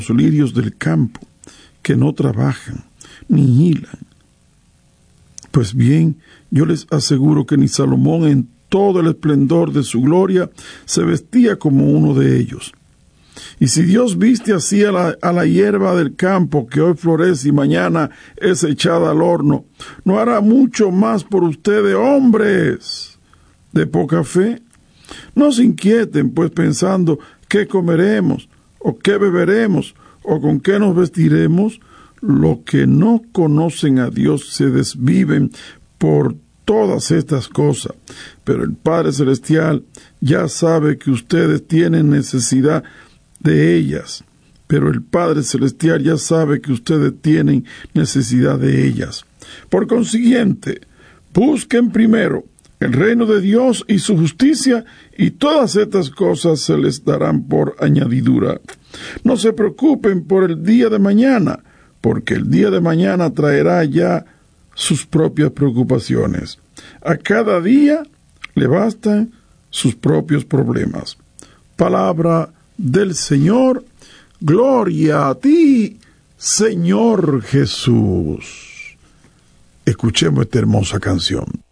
los lirios del campo, que no trabajan ni hilan. Pues bien, yo les aseguro que ni Salomón en todo el esplendor de su gloria se vestía como uno de ellos. Y si Dios viste así a la hierba del campo, que hoy florece y mañana es echada al horno, ¿no hará mucho más por ustedes, hombres de poca fe? No se inquieten, pues, pensando qué comeremos, o qué beberemos, o con qué nos vestiremos. Los que no conocen a Dios se desviven por todas estas cosas, pero el Padre Celestial ya sabe que ustedes tienen necesidad de ellas. Pero el Padre Celestial ya sabe que ustedes tienen necesidad de ellas. Por consiguiente, busquen primero el reino de Dios y su justicia, y todas estas cosas se les darán por añadidura. No se preocupen por el día de mañana, porque el día de mañana traerá ya sus propias preocupaciones. A cada día le bastan sus propios problemas. Palabra del Señor. Gloria a ti, Señor Jesús. Escuchemos esta hermosa canción.